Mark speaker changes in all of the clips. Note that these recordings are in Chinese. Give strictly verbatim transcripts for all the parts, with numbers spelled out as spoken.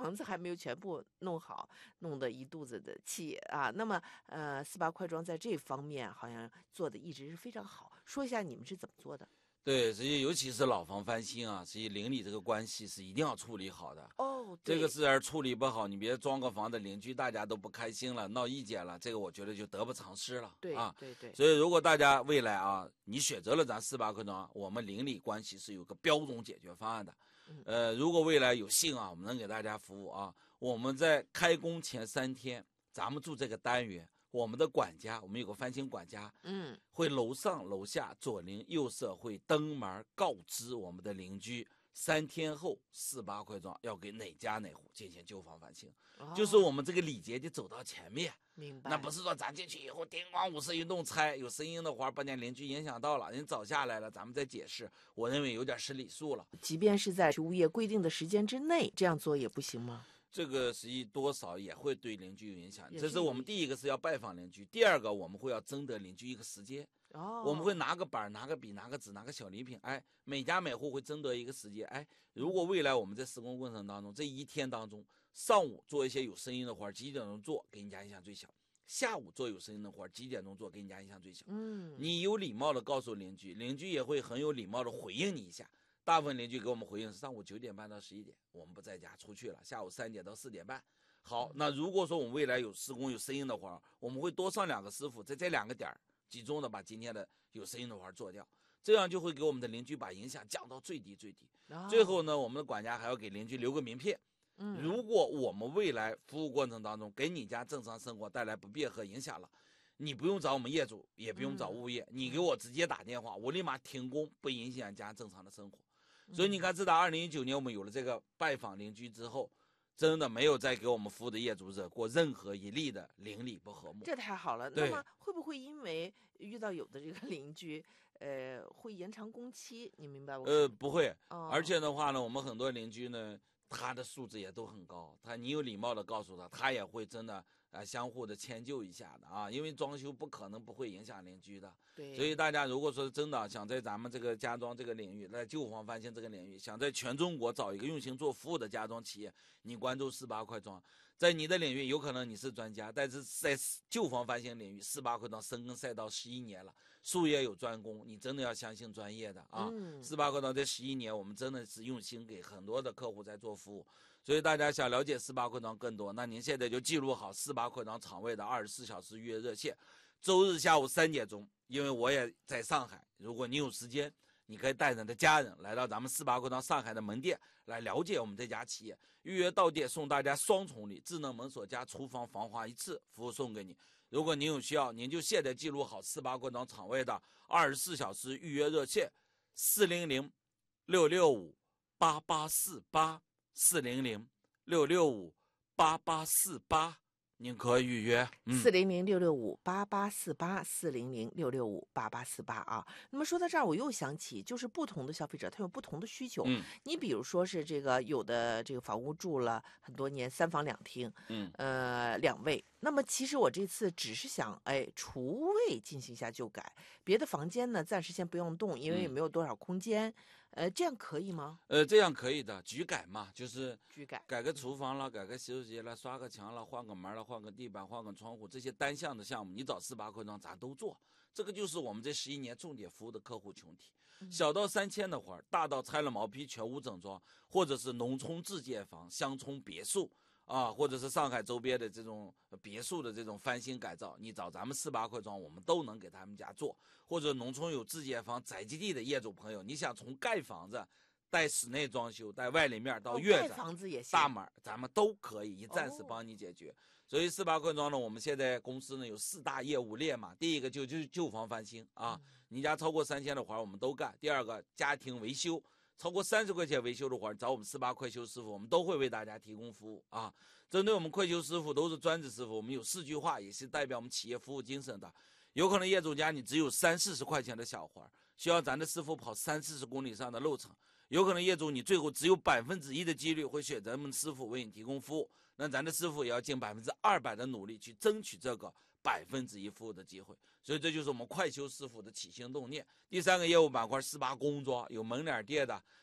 Speaker 1: 房子还没有全部弄好，弄得一肚子的气啊。那么呃，四八快装在这方面好像做的一直是非常好，说一下你们是怎么做的？
Speaker 2: 对，实际尤其是老房翻新啊，实际邻里这个关系是一定要处理好的。
Speaker 1: 哦，
Speaker 2: 这个事儿处理不好，你别装个房的邻居大家都不开心了，闹意见了，这个我觉得就得不偿失了。
Speaker 1: 对
Speaker 2: 啊，
Speaker 1: 对对。
Speaker 2: 所以如果大家未来啊，你选择了咱四八快装，我们邻里关系是有个标准解决方案的。呃，如果未来有幸啊，我们能给大家服务啊，我们在开工前三天，咱们住这个单元。我们的管家，我们有个翻新管家，
Speaker 1: 嗯，
Speaker 2: 会楼上楼下左邻右舍会登门告知我们的邻居，三天后四八快装要给哪家哪户进行旧房翻新，哦、就是我们这个礼节就走到前面。
Speaker 1: 明白。
Speaker 2: 那不是说咱进去以后叮咣五十一动拆，有声音的话把人邻居影响到了，人早下来了，咱们再解释，我认为有点失礼数了。
Speaker 1: 即便是在物业规定的时间之内，这样做也不行吗？
Speaker 2: 这个实际多少也会对邻居有影响，这是我们第一个是要拜访邻居，第二个我们会要征得邻居一个时间。哦，我们会拿个板、拿个笔、拿个纸、拿个小礼品，哎，每家每户会征得一个时间，哎，如果未来我们在施工过程当中，这一天当中，上午做一些有声音的活，几点钟做给你家影响最小；下午做有声音的活，几点钟做给你家影响最小。嗯，你有礼貌的告诉邻居，邻居也会很有礼貌的回应你一下。大部分邻居给我们回应是上午九点半到十一点，我们不在家出去了，下午三点到四点半。好，那如果说我们未来有施工有声音的话，我们会多上两个师傅，在这两个点集中的把今天的有声音的活做掉，这样就会给我们的邻居把影响降到最低最低。哦、最后呢，我们的管家还要给邻居留个名片。嗯，如果我们未来服务过程当中给你家正常生活带来不便和影响了，你不用找我们业主，也不用找物业，嗯、你给我直接打电话，我立马停工，不影响家正常的生活。所以你看，自打二零一九年我们有了这个拜访邻居之后，真的没有再给我们服务的业主惹过任何一例的邻里不和睦。
Speaker 1: 这太好了。那么会不会因为遇到有的这个邻居，呃，会延长工期？你明白我？
Speaker 2: 呃，不会。哦、而且的话呢，我们很多邻居呢，他的素质也都很高。他你有礼貌的告诉他，他也会真的呃相互的迁就一下的啊。因为装修不可能不会影响邻居的。
Speaker 1: 对。
Speaker 2: 所以大家如果说真的想在咱们这个家装这个领域，在旧房翻新这个领域，想在全中国找一个用心做服务的家装企业，你关注四八快装。在你的领域有可能你是专家，但是在旧房翻新领域，四八快装深耕赛道十一年了，术业有专攻，你真的要相信专业的啊。嗯、四八快装这十一年，我们真的是用心给很多的客户在做服务。所以大家想了解四八快装更多，那您现在就记录好四八快装厂位的二十四小时预约热线，周日下午三点钟，因为我也在上海，如果你有时间，你可以带着你的家人来到咱们四八快装上海的门店来了解我们这家企业。预约到店送大家双重礼，智能门锁加厨房防滑一次服务送给你。如果您有需要，您就现在记录好四八快装厂位的二十四小时预约热线：四零零六六五八八四八四零零六六五八八四八。您可以预约
Speaker 1: 四零零六六五八八四八四零零六六五八八四八啊。那么说到这儿，我又想起，就是不同的消费者他有不同的需求。嗯，你比如说是这个有的这个房屋住了很多年，三房两厅，嗯，呃，两卫。那么其实我这次只是想，哎，厨卫进行一下旧改，别的房间呢暂时先不用动，因为也没有多少空间。嗯、呃，这样可以吗？
Speaker 2: 呃，这样可以的，局改嘛，就是
Speaker 1: 局改，
Speaker 2: 改个厨房了，改个洗手间了，刷个墙了，换个门了，换个地板，换个窗户，这些单项的项目，你找四八快装咱都做。这个就是我们这十一年重点服务的客户群体，小到三千的活儿，大到拆了毛坯全屋整装，或者是农村自建房、乡村别墅。啊，或者是上海周边的这种别墅的这种翻新改造，你找咱们四八快装，我们都能给他们家做。或者农村有自建房、宅基地的业主朋友，你想从盖房子、带室内装修、带外立面到院子、
Speaker 1: 哦、房子也行，
Speaker 2: 大门，咱们都可以一站式帮你解决。哦、所以四八快装呢，我们现在公司呢有四大业务链嘛，第一个就就是旧房翻新啊，嗯、你家超过三千的活我们都干；第二个家庭维修。超过三十块钱维修的活，找我们四八快修师傅，我们都会为大家提供服务啊。针对我们快修师傅都是专职师傅，我们有四句话，也是代表我们企业服务精神的。有可能业主家你只有三四十块钱的小活，需要咱的师傅跑三四十公里上的路程。有可能业主你最后只有百分之一的几率会选择我们师傅为你提供服务，那咱的师傅也要尽百分之二百的努力去争取这个百分之一服务的机会。所以这就是我们快修师傅的起心动念。第三个业务板块四八工装，有门脸店的，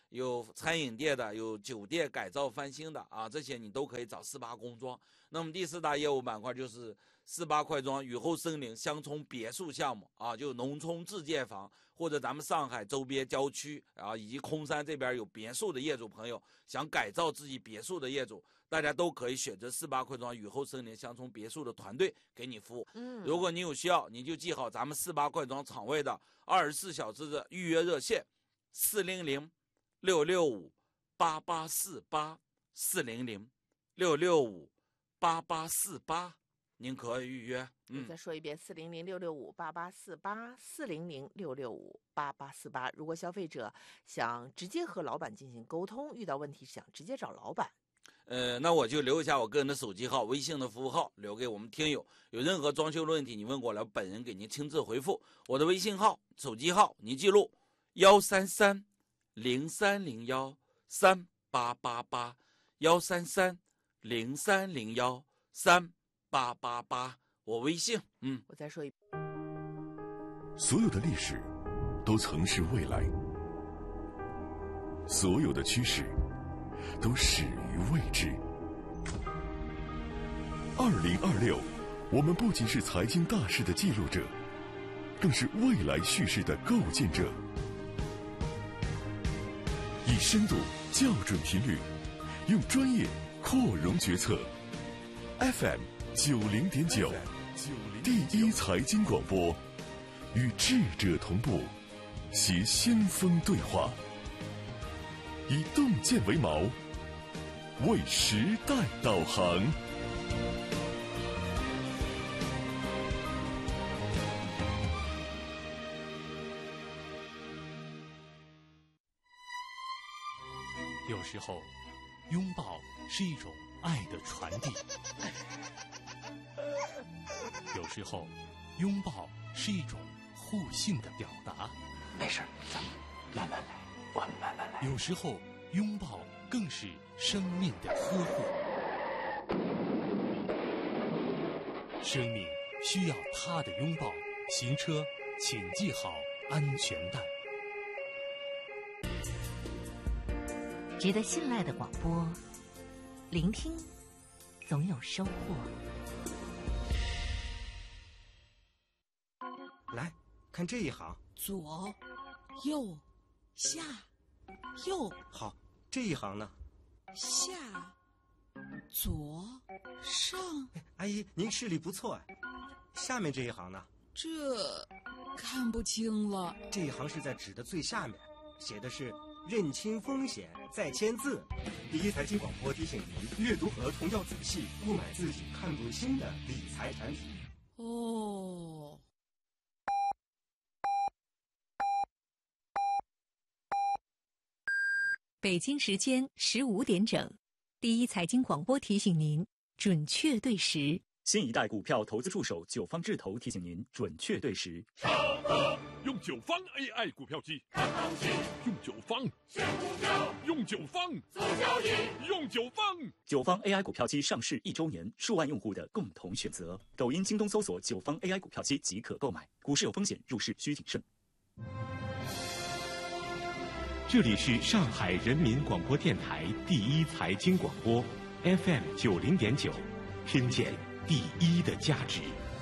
Speaker 2: 有餐饮店的，有酒店改造翻新的啊，这些你都可以找四八工装。那么第四大业务板块就是四八快装雨后森林乡村别墅项目啊，就农村自建房，或者咱们上海周边郊区啊，以及空山这边有别墅的业主朋友，想改造自己别墅的业主，大家都可以选择四八快装雨后森林乡村别墅的团队给你服务。嗯，如果你有需要，你就记好咱们四八快装厂位的二十四小时的预约热线：四零零六六五八八四八四零零六六五八八四八。您可以预约。
Speaker 1: 嗯，再说一遍，四零零六六五八八四八，四零零六六五八八四八。如果消费者想直接和老板进行沟通，遇到问题想直接找老板，
Speaker 2: 呃，那我就留一下我个人的手机号、微信的服务号，留给我们听友。有任何装修的问题，你问过来，本人给您亲自回复。我的微信号、手机号您记录：幺三三零三零幺三八八八，幺三三零三零幺三。八八八，我微信。嗯，
Speaker 1: 我再说一遍。
Speaker 3: 所有的历史都曾是未来，所有的趋势都始于未知。二零二六，我们不仅是财经大事的记录者，更是未来叙事的构建者。以深度校准频率，用专业扩容决策。F M。九零点九，第一财经广播，与智者同步，携先锋对话，以洞见为锚，为时代导航。
Speaker 4: 有时候，拥抱是一种爱的传递。有时候，拥抱是一种互信的表达。
Speaker 5: 没事，咱们慢慢来，我们慢慢来。
Speaker 4: 有时候，拥抱更是生命的呵护。生命需要他的拥抱。行车，请系好安全带。
Speaker 6: 值得信赖的广播，聆听总有收获。
Speaker 7: 来看这一行，
Speaker 8: 左右下右。
Speaker 7: 好，这一行呢？
Speaker 8: 下左上。
Speaker 7: 阿姨，您视力不错哎。下面这一行呢？
Speaker 8: 这看不清了。
Speaker 7: 这一行是在纸的最下面，写的是认清风险再签字。第一财经广播提醒您，阅读合同要仔细，勿买自己看不清的理财产品。
Speaker 8: 哦。
Speaker 6: 北京时间十五点整，第一财经广播提醒您准确对时。
Speaker 9: 新一代股票投资助手九方智投提醒您准确对时。
Speaker 10: 用九方 A I 股票机，看行情；用九方选股票，用九方做交易，用九方。
Speaker 9: 九方 A I 股票机上市一周年，数万用户的共同选择。抖音、京东搜索九方 A I 股票机即可购买。股市有风险，入市需谨慎。
Speaker 11: 这里是上海人民广播电台第一财经广播 F M 九零点九，听见第一的价值。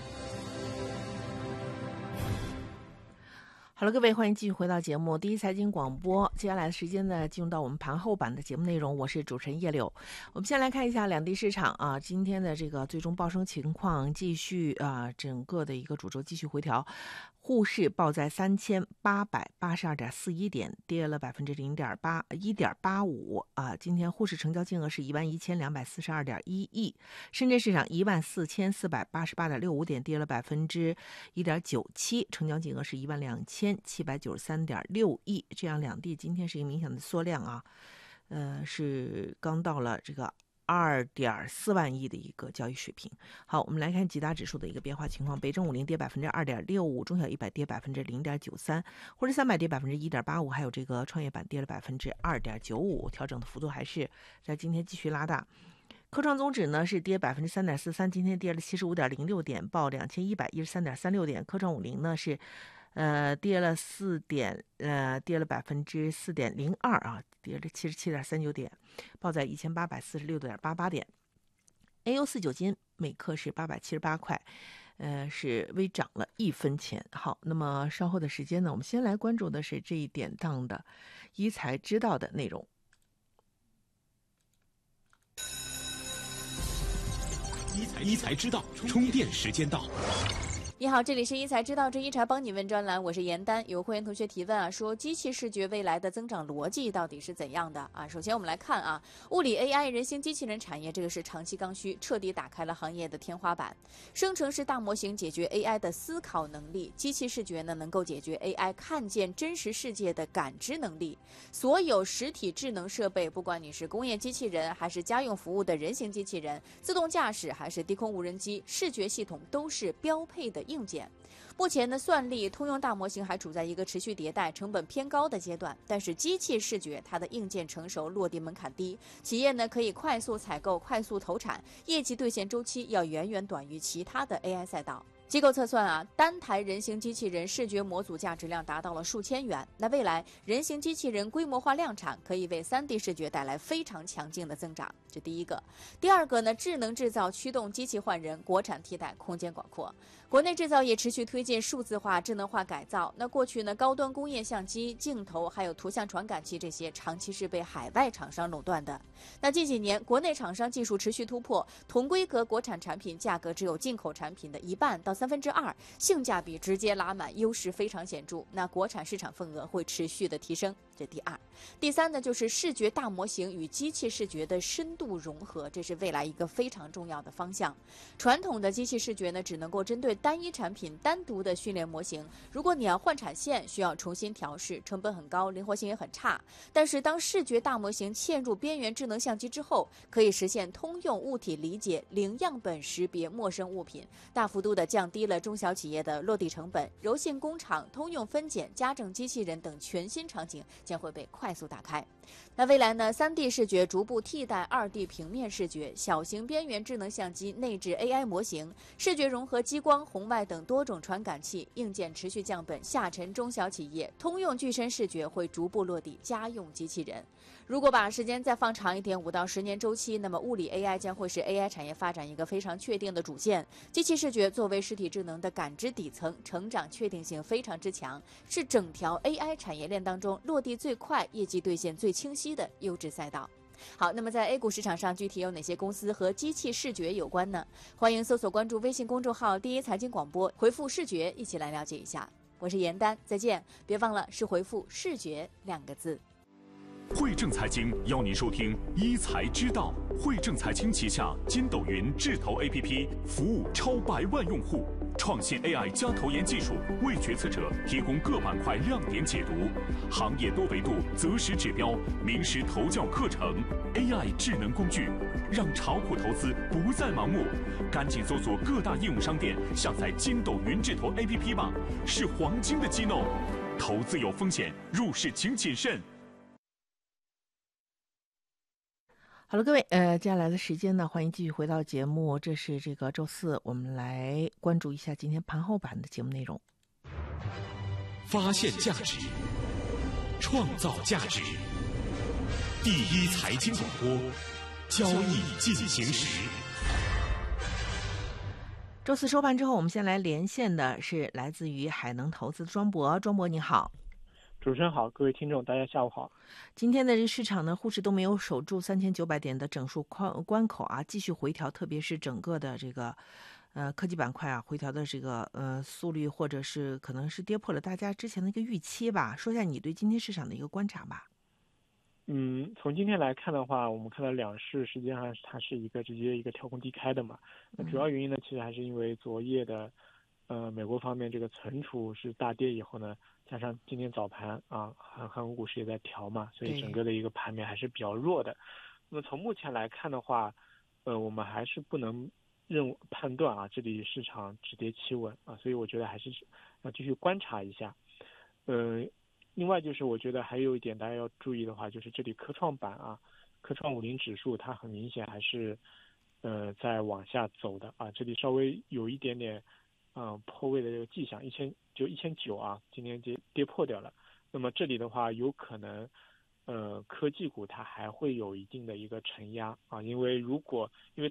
Speaker 1: 好了，各位，欢迎继续回到节目第一财经广播。接下来的时间呢，进入到我们盘后版的节目内容，我是主持人叶柳。我们先来看一下两地市场啊，今天的这个最终报升情况继续啊，整个的一个主轴继续回调。沪市报在三千八百八十二点四一点，跌了百分之零点八一点八五啊。今天沪市成交金额是一万一千两百四十二点一亿。深圳市场一万四千四百八十八点六五点，跌了百分之一点九七，成交金额是一万两千七百九十三点六亿。这样两地今天是一个明显的缩量啊，呃，是刚到了这个二点四万亿的一个交易水平。好，我们来看几大指数的一个变化情况。北证五零跌百分之二点六五，中小一百跌百分之零点九三，沪深三百跌百分之一点八五，还有这个创业板跌了百分之二点九五，调整的幅度还是在今天继续拉大。科创综指呢是跌百分之三点四三，今天跌了七十五点零六点，报两千一百一十三点三六点。科创五零呢是呃，跌了四点，呃，跌了百分之四点零二啊，跌了七十七点三九点，报在一千八百四十六点八八点。A 幺四九金每克是八百七十八块，呃，是微涨了一分钱。好，那么稍后的时间呢，我们先来关注的是这一典当的一财知道的内容。
Speaker 11: 一财一财知道，充电时间到。
Speaker 12: 你好，这里是一财知道之一财帮你问专栏，我是严丹。有会员同学提问啊，说机器视觉未来的增长逻辑到底是怎样的啊？首先我们来看啊，物理 A I 人形机器人产业这个是长期刚需，彻底打开了行业的天花板。生成式大模型解决 A I 的思考能力，机器视觉呢能够解决 A I 看见真实世界的感知能力。所有实体智能设备，不管你是工业机器人还是家用服务的人形机器人，自动驾驶还是低空无人机，视觉系统都是标配的硬件。目前呢，算力通用大模型还处在一个持续迭代、成本偏高的阶段，但是机器视觉它的硬件成熟、落地门槛低，企业呢可以快速采购、快速投产，业绩兑现周期要远远短于其他的 A I 赛道。机构测算啊，单台人形机器人视觉模组价值量达到了数千元。那未来人形机器人规模化量产，可以为 三 D 视觉带来非常强劲的增长。这第一个。第二个呢，智能制造驱动机器换人，国产替代空间广阔。国内制造业持续推进数字化、智能化改造。那过去呢，高端工业相机、镜头还有图像传感器这些，长期是被海外厂商垄断的。那近几年，国内厂商技术持续突破，同规格国产产品价格只有进口产品的一半到三分之二，性价比直接拉满，优势非常显著。那国产市场份额会持续的提升。这第二。第三呢，就是视觉大模型与机器视觉的深度融合，这是未来一个非常重要的方向。传统的机器视觉呢，只能够针对单一产品单独的训练模型，如果你要换产线，需要重新调试，成本很高，灵活性也很差。但是当视觉大模型嵌入边缘智能相机之后，可以实现通用物体理解、零样本识别陌生物品，大幅度的降低了中小企业的落地成本。柔性工厂、通用分拣、家政机器人等全新场景将会被快速打开。那未来呢 ，三 D 视觉逐步替代二 D 平面视觉，小型边缘智能相机内置 A I 模型，视觉融合激光、红外等多种传感器，硬件持续降本，下沉中小企业。通用具身视觉会逐步落地家用机器人。如果把时间再放长一点，五到十年周期，那么物理 A I 将会是 A I 产业发展一个非常确定的主线。机器视觉作为实体智能的感知底层，成长确定性非常之强，是整条 A I 产业链当中落地最快、业绩兑现最清晰的优质赛道。好，那么在 A 股市场上，具体有哪些公司和机器视觉有关呢？欢迎搜索关注微信公众号第一财经广播，回复视觉一起来了解一下。我是严丹，再见，别忘了是回复视觉两个字。
Speaker 3: 汇正财经邀您收听一财知道。汇正财经旗下筋斗云智投 A P P 服务超百万用户，创新 A I 加投研技术，为决策者提供各板块亮点解读，行业多维度择时指标，名师投教课程 ，A I 智能工具，让炒股投资不再盲目。赶紧搜索各大应用商店，下载筋斗云智投 A P P 吧，是黄金的机弄。投资有风险，入市请谨慎。
Speaker 1: 好了，各位，呃，接下来的时间呢，欢迎继续回到节目。这是这个周四，我们来关注一下今天盘后版的节目内容。
Speaker 11: 发现价值，创造价值，第一财经广播，交易进行时。
Speaker 1: 周四收盘之后，我们先来连线的是来自于海能投资的庄博。庄博你好。
Speaker 13: 主持人好，各位听众大家下午好。
Speaker 1: 今天的这市场呢，沪市都没有守住三千九百点的整数关关口啊，继续回调，特别是整个的这个呃科技板块啊，回调的这个呃速率，或者是可能是跌破了大家之前的一个预期吧。说一下你对今天市场的一个观察吧。
Speaker 13: 嗯，从今天来看的话，我们看到两市实际上它是一个直接一个跳空低开的嘛。那主要原因呢，其实还是因为昨夜的呃美国方面这个存储是大跌以后呢，加上今天早盘啊，韩韩国股市也在调嘛，所以整个的一个盘面还是比较弱的。那么从目前来看的话，呃，我们还是不能认判断啊，这里市场止跌企稳啊，所以我觉得还是要继续观察一下。呃，另外就是我觉得还有一点大家要注意的话，就是这里科创板啊，科创五零指数它很明显还是呃在往下走的啊，这里稍微有一点点呃破位的这个迹象，一千就一千九啊，今天跌跌破掉了。那么这里的话，有可能呃科技股它还会有一定的一个承压啊，因为如果因为